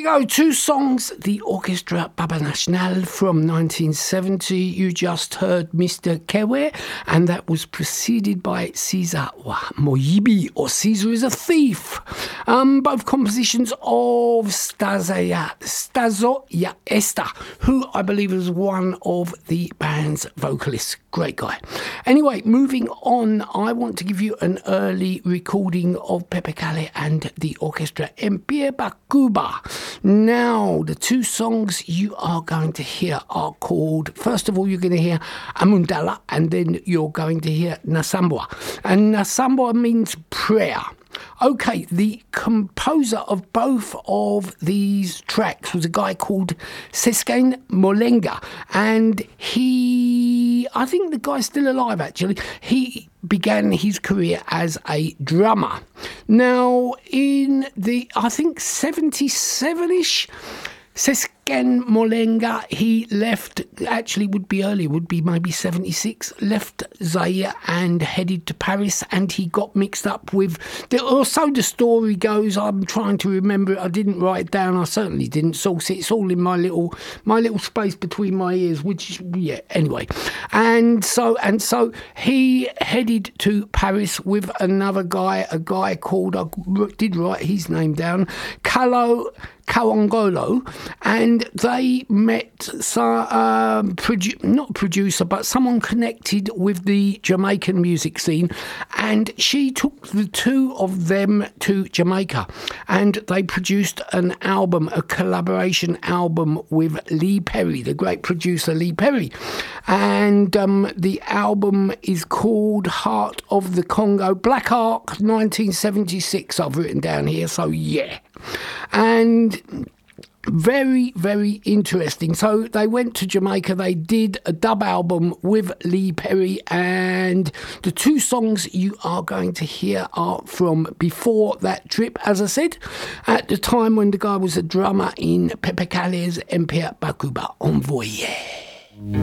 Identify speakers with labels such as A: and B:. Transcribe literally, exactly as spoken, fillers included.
A: you go. Two songs. The Orchestra Baba National from nineteen seventy. You just heard Mister Kewe, and that was preceded by Caesar Moyibi, or Caesar is a Thief. Um, both compositions of Stasia, Stazo Esta, who I believe is one of the band's vocalists. Great guy. Anyway, moving on, I want to give you an early recording of Pepe Kalle and the orchestra Empire Bakuba. Now, the two songs you are going to hear are called, first of all, you're going to hear Amundala, and then you're going to hear Nasambwa. And Nasambwa means prayer. Okay, the composer of both of these tracks was a guy called Sesken Molenga, and he, I think the guy's still alive actually, he began his career as a drummer. Now, in the, I think, seventy-seven-ish, Sesken Molenga, he left, actually would be early, would be maybe seventy-six, left Zaire and headed to Paris, and he got mixed up with, the, or so the story goes, I'm trying to remember it, I didn't write it down, I certainly didn't source it, it's all in my little, my little space between my ears, which, yeah, anyway. And so, and so he headed to Paris with another guy, a guy called, I did write his name down, Kalo Kawangolo, and they met some, um, produ- not producer, but someone connected with the Jamaican music scene, and she took the two of them to Jamaica, and they produced an album, a collaboration album with Lee Perry, the great producer Lee Perry, and um, the album is called Heart of the Congo, Black Ark, nineteen seventy-six, I've written down here, so yeah. And very, very interesting. So they went to Jamaica, they did a dub album with Lee Perry, and the two songs you are going to hear are from before that trip, as I said, at the time when the guy was a drummer in Pepe Kalle's Empire Bakuba Envoyé.